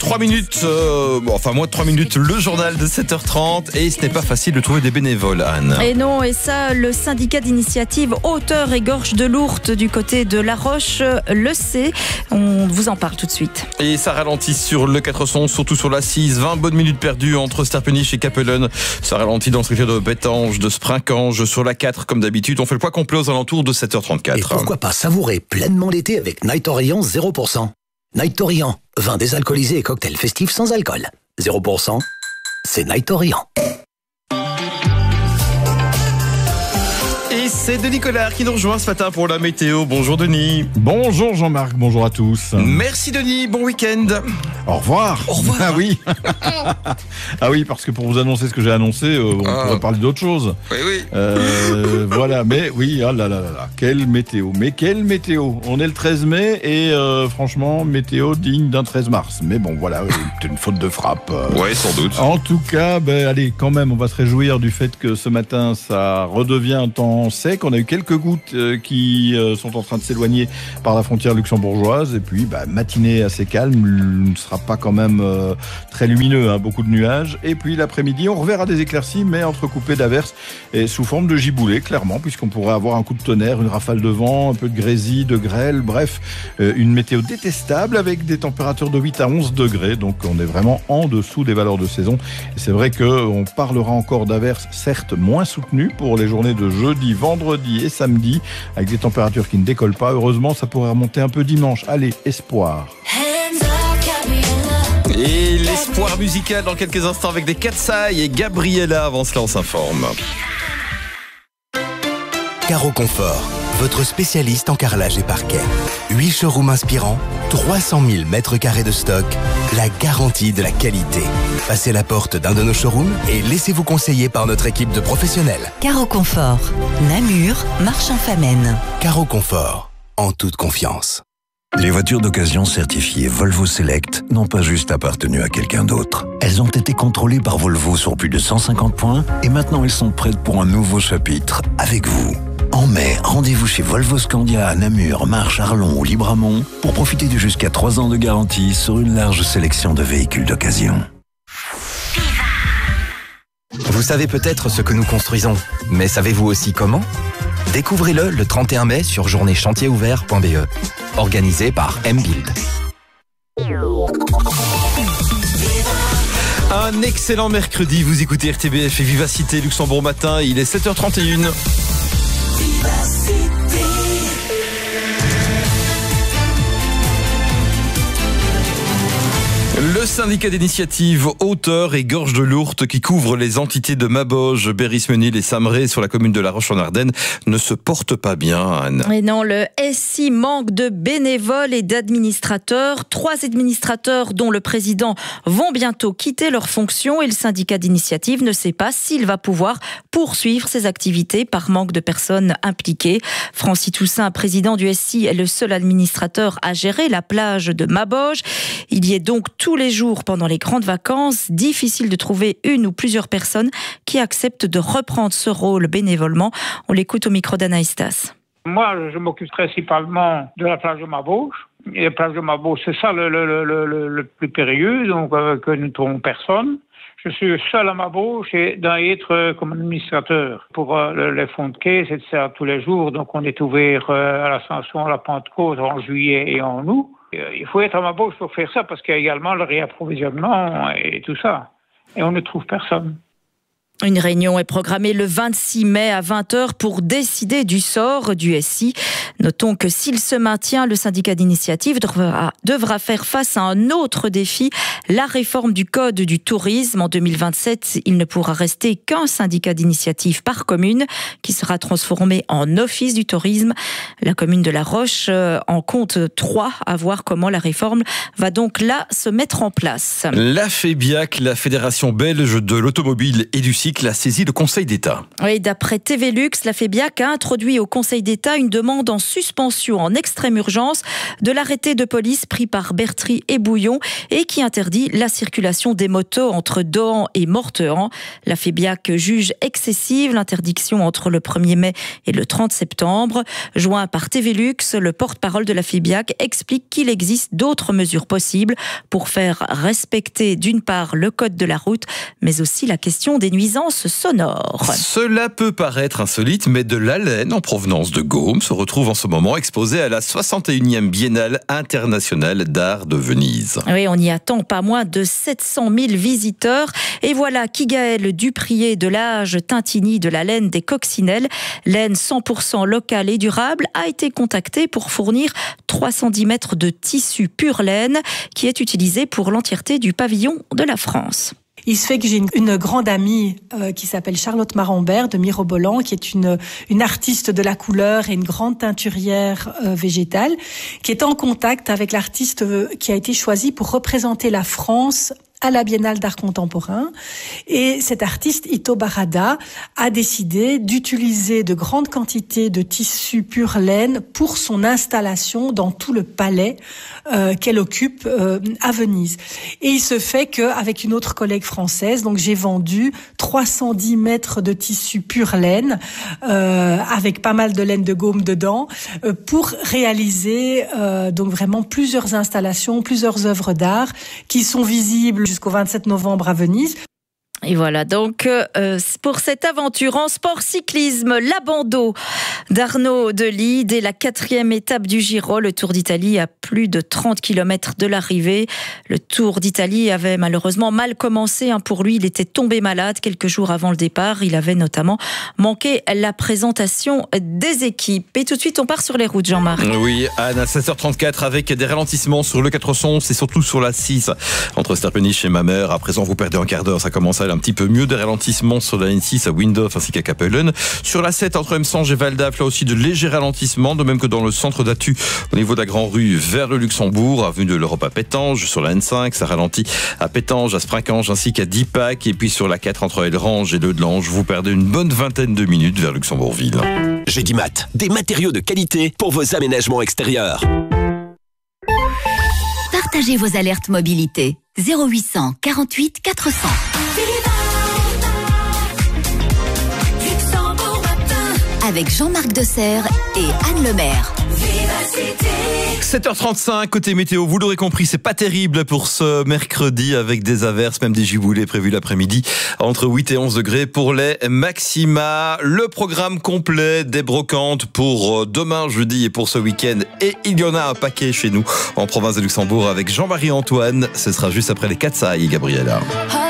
3 minutes, moins de 3 minutes, le journal de 7h30 et ce n'est pas facile de trouver des bénévoles, Anne. Et non, et ça, le syndicat d'initiative Hauteur et Gorge de l'Ourthe du côté de La Roche le sait. On vous en parle tout de suite. Et ça ralentit sur le 400, surtout sur la 6, 20 bonnes minutes perdues entre Sterpenich et Capellen. Ça ralentit dans le secteur de Bettange, de Sprincange, sur la 4 comme d'habitude. On fait le point complet aux alentours de 7h34. Et pourquoi pas savourer pleinement l'été avec Night Orient 0%. Night Orient, vin désalcoolisé et cocktail festif sans alcool. 0%, c'est Night Orient. Et c'est Denis Collard qui nous rejoint ce matin pour la météo. Bonjour Denis. Bonjour Jean-Marc, bonjour à tous. Merci Denis, bon week-end. Au revoir. Au revoir. Ah oui. Ah oui, parce que pour vous annoncer ce que j'ai annoncé, on pourrait parler d'autre chose. Oui. Voilà, mais oui, ah là là là là, quelle météo. Mais quelle météo. On est le 13 mai et franchement, météo digne d'un 13 mars. Mais bon, voilà, c'est une faute de frappe. Ouais, sans doute. En tout cas, allez, quand même, on va se réjouir du fait que ce matin, ça redevient un temps sec. On a eu quelques gouttes qui sont en train de s'éloigner par la frontière luxembourgeoise. Et puis, matinée assez calme, ne sera pas quand même très lumineux, hein, beaucoup de nuages. Et puis l'après-midi, on reverra des éclaircies, mais entrecoupées d'averses et sous forme de giboulées, clairement, puisqu'on pourrait avoir un coup de tonnerre, une rafale de vent, un peu de grésille, de grêle, bref, une météo détestable avec des températures de 8 à 11 degrés. Donc on est vraiment en dessous des valeurs de saison. Et c'est vrai qu'on parlera encore d'averses, certes moins soutenues pour les journées de jeudi, vendredi et samedi, avec des températures qui ne décollent pas. Heureusement, ça pourrait remonter un peu dimanche. Allez, espoir. Et l'espoir musical dans quelques instants avec des Katsai et Gabriella. Avant cela, on s'informe. Caro Confort, votre spécialiste en carrelage et parquet. 8 showrooms inspirants, 300 000 mètres carrés de stock, la garantie de la qualité. Passez la porte d'un de nos showrooms et laissez-vous conseiller par notre équipe de professionnels. Caro Confort, Namur, Marchand-Famenne. Caro Confort, en toute confiance. Les voitures d'occasion certifiées Volvo Select n'ont pas juste appartenu à quelqu'un d'autre. Elles ont été contrôlées par Volvo sur plus de 150 points et maintenant elles sont prêtes pour un nouveau chapitre avec vous. En mai, rendez-vous chez Volvo Scandia à Namur, Marche, Arlon ou Libramont pour profiter de jusqu'à 3 ans de garantie sur une large sélection de véhicules d'occasion. Vous savez peut-être ce que nous construisons, mais savez-vous aussi comment ? Découvrez-le le 31 mai sur journée-chantier-ouvert.be, organisé par M-Build. Un excellent mercredi, vous écoutez RTBF et Vivacité Luxembourg Matin, il est 7h31. Le syndicat d'initiative Hauteur et Gorge de l'Ourthe qui couvre les entités de Maboge, Berris-Menil et Samré sur la commune de La Roche-en-Ardenne ne se porte pas bien, Anne. Et non, le SI manque de bénévoles et d'administrateurs. 3 administrateurs dont le président vont bientôt quitter leurs fonctions et le syndicat d'initiative ne sait pas s'il va pouvoir poursuivre ses activités par manque de personnes impliquées. Francis Toussaint, président du SI, est le seul administrateur à gérer la plage de Maboge. Il y est donc tous les jours pendant les grandes vacances. Difficile de trouver une ou plusieurs personnes qui acceptent de reprendre ce rôle bénévolement. On l'écoute au micro d'Anaïs Stas. Moi, je m'occupe principalement de la plage de Maboge. Et la plage de Maboge, c'est ça le plus périlleux, donc que nous ne trouvons personne. Je suis seul à Maboge et d'en être comme administrateur pour les fonds de caisse, etc. tous les jours. Donc on est ouvert à l'Ascension, à la Pentecôte en juillet et en août. Il faut être à Maboge pour faire ça parce qu'il y a également le réapprovisionnement et tout ça. Et on ne trouve personne. Une réunion est programmée le 26 mai à 20h pour décider du sort du SI. Notons que s'il se maintient, le syndicat d'initiative devra faire face à un autre défi, la réforme du code du tourisme. En 2027, il ne pourra rester qu'un syndicat d'initiative par commune qui sera transformé en office du tourisme. La commune de La Roche en compte 3, à voir comment la réforme va donc là se mettre en place. La FEBIAC, la Fédération belge de l'automobile et du cycle, l'hémicycle a saisi le Conseil d'État. Oui, d'après TVLux, la FEBIAC a introduit au Conseil d'État une demande en suspension en extrême urgence de l'arrêté de police pris par Bertry et Bouillon et qui interdit la circulation des motos entre Dohan et Mortehan. La FEBIAC juge excessive l'interdiction entre le 1er mai et le 30 septembre. Joint par TVLux, le porte-parole de la FEBIAC explique qu'il existe d'autres mesures possibles pour faire respecter d'une part le code de la route, mais aussi la question des nuisances sonores. Cela peut paraître insolite, mais de la laine en provenance de Gaume se retrouve en ce moment exposée à la 61e Biennale internationale d'art de Venise. Oui, on y attend pas moins de 700 000 visiteurs. Et voilà qu'Igaël Duprier de l'âge Tintini de la laine des coccinelles, laine 100% locale et durable, a été contacté pour fournir 310 mètres de tissu pure laine qui est utilisé pour l'entièreté du pavillon de la France. Il se fait que j'ai une grande amie qui s'appelle Charlotte Marambert de Mirobolan, qui est une artiste de la couleur et une grande teinturière végétale, qui est en contact avec l'artiste qui a été choisi pour représenter la France à la Biennale d'art contemporain. Et cet artiste, Ito Barada, a décidé d'utiliser de grandes quantités de tissu pure laine pour son installation dans tout le palais qu'elle occupe à Venise. Et il se fait qu'avec une autre collègue française, donc j'ai vendu 310 mètres de tissu pure laine avec pas mal de laine de Gaume dedans pour réaliser donc vraiment plusieurs installations, plusieurs œuvres d'art qui sont visibles jusqu'au 27 novembre à Venise. Et voilà donc pour cette aventure en sport cyclisme, l'abandon d'Arnaud Delis dès la 4e étape du Giro. Le Tour d'Italie à plus de 30 km de l'arrivée. Le Tour d'Italie avait malheureusement mal commencé pour lui. Il était tombé malade quelques jours avant le départ. Il avait notamment manqué la présentation des équipes. Et tout de suite, on part sur les routes, Jean-Marc. Oui, Anne, à 16h34 avec des ralentissements sur le 411 et surtout sur la 6 entre Sterpenich et Mamers. À présent, vous perdez un quart d'heure. Ça commence à aller un petit peu mieux. Des ralentissements sur la N6 à Windhof ainsi qu'à Capellen. Sur la 7 entre Emsange et Val-d'Af, là aussi de légers ralentissements, de même que dans le centre d'Attu au niveau de la Grand Rue vers le Luxembourg, avenue de l'Europe à Pétange. Sur la N5, ça ralentit à Pétange, à Sprincange ainsi qu'à Dipac. Et puis sur la 4 entre Elrange et Leudelange, vous perdez une bonne vingtaine de minutes vers Luxembourgville. Gédimat, des matériaux de qualité pour vos aménagements extérieurs. Partagez vos alertes mobilité. 0800 48 400. Avec Jean-Marc Desserre et Anne Lemaire. 7h35, côté météo, vous l'aurez compris, c'est pas terrible pour ce mercredi avec des averses, même des giboulées prévues l'après-midi entre 8 et 11 degrés pour les maxima. Le programme complet des brocantes pour demain jeudi et pour ce week-end. Et il y en a un paquet chez nous en province de Luxembourg avec Jean-Marie Antoine. Ce sera juste après les Katsai, Gabriella.